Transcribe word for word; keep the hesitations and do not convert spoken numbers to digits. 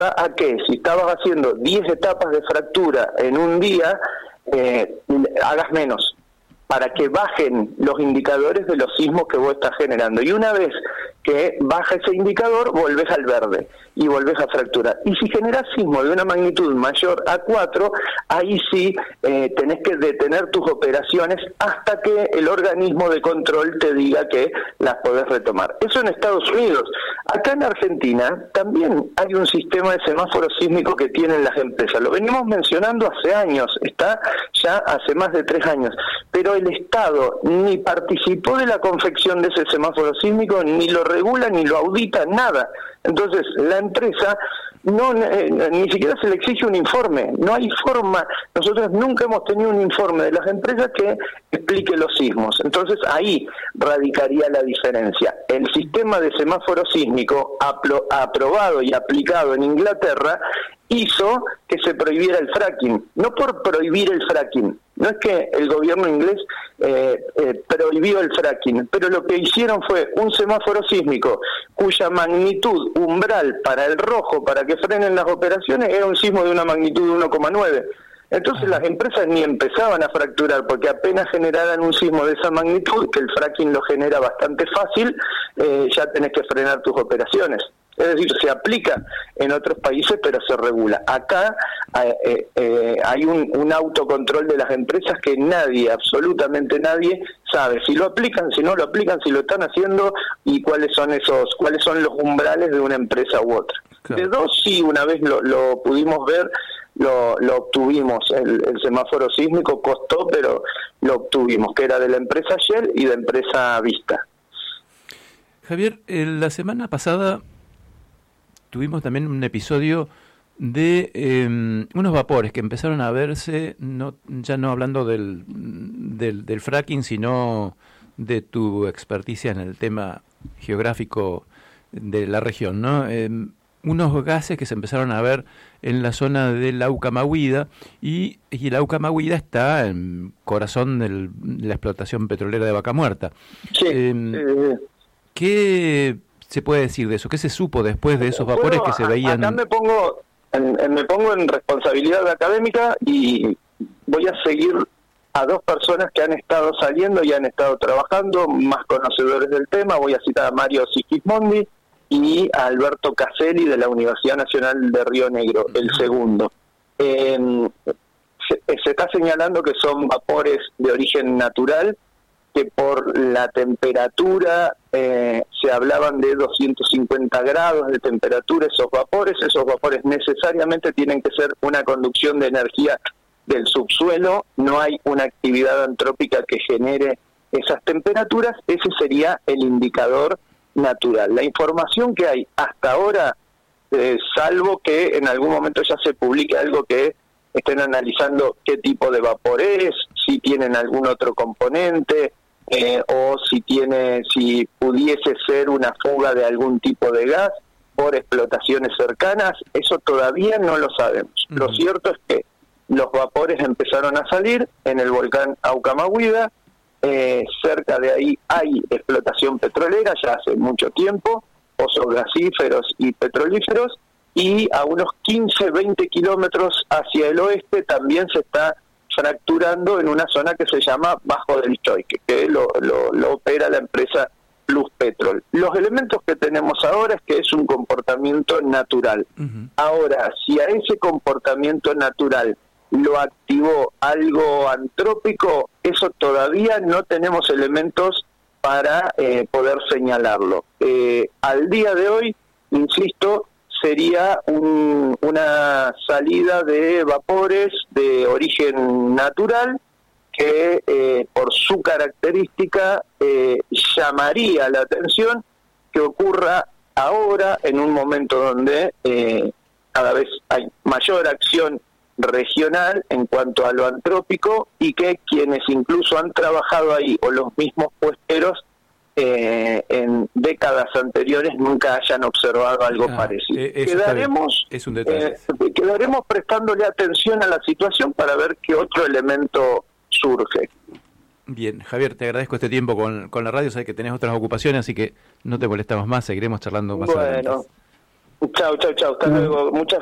a que si estabas haciendo diez etapas de fractura en un día, eh, hagas menos, para que bajen los indicadores de los sismos que vos estás generando. Y una vez que baja ese indicador, volvés al verde y volvés a fracturar. Y si generás sismo de una magnitud mayor a cuatro, ahí sí eh, tenés que detener tus operaciones hasta que el organismo de control te diga que las podés retomar. Eso en Estados Unidos. Acá en Argentina también hay un sistema de semáforo sísmico que tienen las empresas. Lo venimos mencionando hace años, está ya hace más de tres años. Pero el Estado ni participó de la confección de ese semáforo sísmico, ni lo regula, ni lo audita, nada. Entonces, la empresa no eh, ni siquiera se le exige un informe, no hay forma. Nosotros nunca hemos tenido un informe de las empresas que explique los sismos. Entonces, ahí radicaría la diferencia. El sistema de semáforo sísmico apro- aprobado y aplicado en Inglaterra hizo que se prohibiera el fracking, no por prohibir el fracking. No es que el gobierno inglés eh, eh, prohibió el fracking, pero lo que hicieron fue un semáforo sísmico cuya magnitud umbral para el rojo, para que frenen las operaciones, era un sismo de una magnitud de uno coma nueve. Entonces las empresas ni empezaban a fracturar, porque apenas generaran un sismo de esa magnitud, que el fracking lo genera bastante fácil, eh, ya tenés que frenar tus operaciones. Es decir, se aplica en otros países, pero se regula. Acá eh, eh, hay un, un autocontrol de las empresas que nadie, absolutamente nadie, sabe si lo aplican, si no lo aplican, si lo están haciendo y cuáles son esos, cuáles son los umbrales de una empresa u otra. Claro. De dos, sí, una vez lo, lo pudimos ver, lo, lo obtuvimos. El, el semáforo sísmico costó, pero lo obtuvimos, que era de la empresa Shell y de empresa Vista. Javier, eh, la semana pasada tuvimos también un episodio de eh, unos vapores que empezaron a verse, no, ya no hablando del, del, del fracking, sino de tu experticia en el tema geográfico de la región, ¿no? Eh, unos gases que se empezaron a ver en la zona de la Ucamahuida, y, y la Ucamahuida está en corazón del, de la explotación petrolera de Vaca Muerta. Sí. Eh, eh. ¿Qué se puede decir de eso? ¿Qué se supo después de esos vapores bueno, que se veían? Acá me pongo en, en, me pongo en responsabilidad académica y voy a seguir a dos personas que han estado saliendo y han estado trabajando, más conocedores del tema. Voy a citar a Mario Sigismondi y a Alberto Caselli de la Universidad Nacional de Río Negro, el segundo. Eh, se, se está señalando que son vapores de origen natural, que por la temperatura eh, se hablaban de doscientos cincuenta grados de temperatura esos vapores. Esos vapores necesariamente tienen que ser una conducción de energía del subsuelo, no hay una actividad antrópica que genere esas temperaturas. Ese sería el indicador natural. La información que hay hasta ahora, eh, salvo que en algún momento ya se publique algo que estén analizando qué tipo de vapor es, si tienen algún otro componente, eh, o si tiene, si pudiese ser una fuga de algún tipo de gas por explotaciones cercanas, eso todavía no lo sabemos. Uh-huh. Lo cierto es que los vapores empezaron a salir en el volcán Ucamahuida. Eh, cerca de ahí hay explotación petrolera ya hace mucho tiempo, pozos gasíferos y petrolíferos, y a unos quince, veinte kilómetros hacia el oeste también se está fracturando en una zona que se llama Bajo del Choique, que lo, lo, lo opera la empresa Pluspetrol. Los elementos que tenemos ahora es que es un comportamiento natural. Uh-huh. Ahora, si a ese comportamiento natural lo activó algo antrópico, eso todavía no tenemos elementos para eh, poder señalarlo. Eh, al día de hoy, insisto, sería un, una salida de vapores de origen natural que eh, por su característica eh, llamaría la atención que ocurra ahora, en un momento donde eh, cada vez hay mayor acción regional en cuanto a lo antrópico, y que quienes incluso han trabajado ahí o los mismos puesteros eh, en décadas anteriores nunca hayan observado algo ah, parecido. Eh, quedaremos es un eh, quedaremos prestándole atención a la situación para ver qué otro elemento surge. Bien, Javier, te agradezco este tiempo con, con la radio. Sé que tenés otras ocupaciones, así que no te molestamos más, seguiremos charlando más bueno, adelante. Chao, chao, chao. Hasta luego. Muchas